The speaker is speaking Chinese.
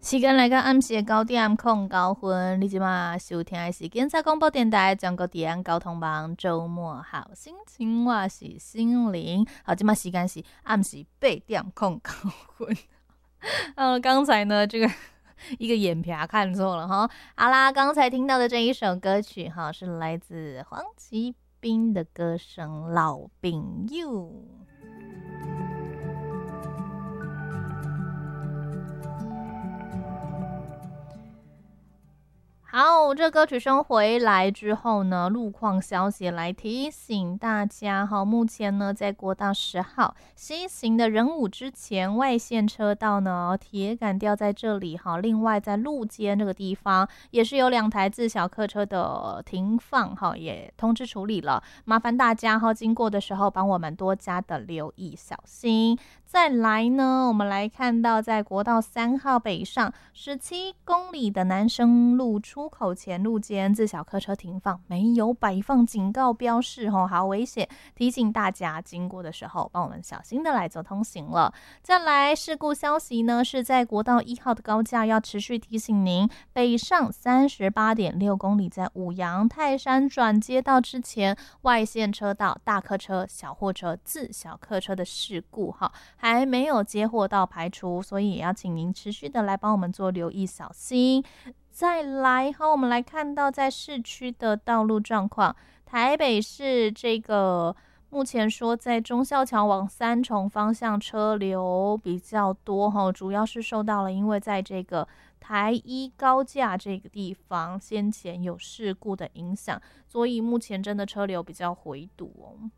时间来到暗时9:09，你即马收听的是警察广播电台中国治安交通网周末好心情，我是心灵。好，即马时间是暗时8:09。刚才呢，这个一个眼皮看错了哈。好啦，刚才听到的这一首歌曲哈，是来自黄启斌的歌声《老朋友》。好，这歌曲声回来之后呢，路况消息来提醒大家哈，目前呢在国道10号西行的仁武之前外线车道呢，铁杆吊在这里哈。另外在路肩这个地方也是有2台自小客车的停放哈，也通知处理了，麻烦大家哈经过的时候帮我们多加的留意小心。再来呢，我们来看到在国道3号北上17公里的南生路出口前路肩自小客车停放，没有摆放警告标示哦，好危险！提醒大家经过的时候，帮我们小心的来做通行了。再来事故消息呢，是在国道1号的高架要持续提醒您，北上38.6公里，在五羊泰山转接道之前外线车道大客车、小货车、自小客车的事故哈。还没有接获到排除，所以也要请您持续的来帮我们做留意小心。再来我们来看到在市区的道路状况，台北市这个目前说在忠孝桥往3重方向车流比较多主要是受到了因为在这个台一高架这个地方先前有事故的影响，所以目前真的车流比较回堵